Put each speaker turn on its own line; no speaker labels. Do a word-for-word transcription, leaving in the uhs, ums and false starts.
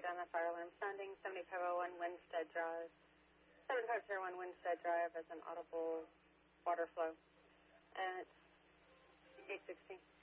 on the fire alarm sounding, seventy-five oh one Winstead Drive. seventy-five oh one Winstead Drive as an audible water flow. And it's eight sixteen.